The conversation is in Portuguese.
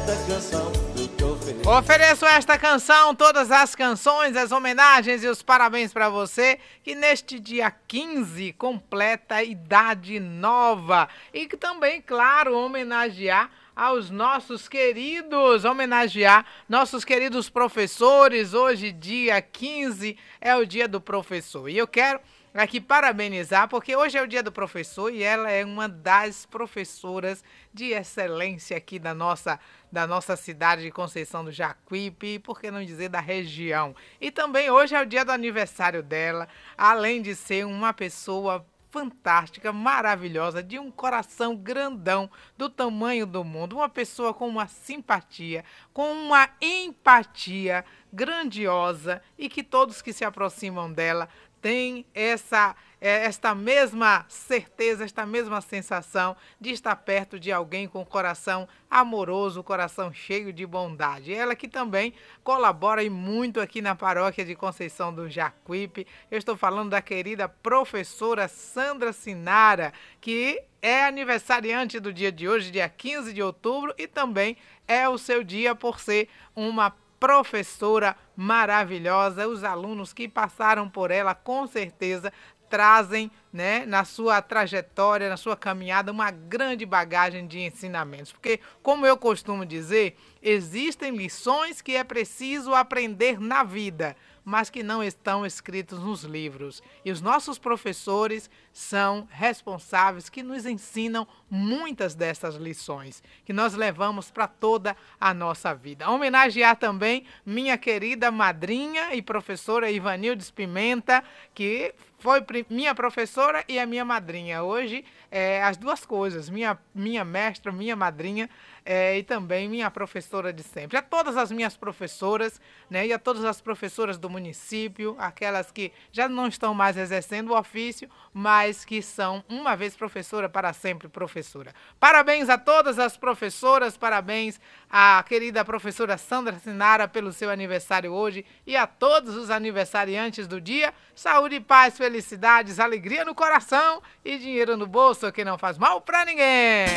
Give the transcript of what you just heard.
esta canção que te ofereço. Ofereço esta canção, todas as canções, as homenagens e os parabéns para você, que neste dia 15 completa a idade nova. E que também, claro, homenagear aos nossos queridos, homenagear nossos queridos professores. Hoje, dia 15, é o dia do professor. E eu quero aqui parabenizar, porque hoje é o dia do professor e ela é uma das professoras de excelência aqui da nossa cidade de Conceição do Jacuípe, e por que não dizer da região. E também hoje é o dia do aniversário dela, além de ser uma pessoa fantástica, maravilhosa, de um coração grandão, do tamanho do mundo, uma pessoa com uma simpatia, com uma empatia grandiosa, e que todos que se aproximam dela têm esta mesma certeza, esta mesma sensação de estar perto de alguém com o coração amoroso, coração cheio de bondade. Ela que também colabora e muito aqui na paróquia de Conceição do Jacuípe. Eu estou falando da querida professora Sandra Sinara, que é aniversariante do dia de hoje, dia 15 de outubro, e também é o seu dia por ser uma professora maravilhosa. Os alunos que passaram por ela, com certeza, trazem, né, na sua trajetória, na sua caminhada, uma grande bagagem de ensinamentos. Porque, como eu costumo dizer, existem lições que é preciso aprender na vida, mas que não estão escritos nos livros. E os nossos professores são responsáveis, que nos ensinam muitas dessas lições, que nós levamos para toda a nossa vida. Homenagear também minha querida madrinha e professora Ivanildes Pimenta, que foi minha professora e a minha madrinha. Hoje, as duas coisas, minha mestra, minha madrinha, e também minha professora de sempre. A todas as minhas professoras, né, e a todas as professoras do município, aquelas que já não estão mais exercendo o ofício, mas que são uma vez professora, para sempre professora. Parabéns a todas as professoras, parabéns à querida professora Sandra Sinara pelo seu aniversário hoje, e a todos os aniversariantes do dia. Saúde, paz, felicidades, alegria no coração e dinheiro no bolso, que não faz mal para ninguém.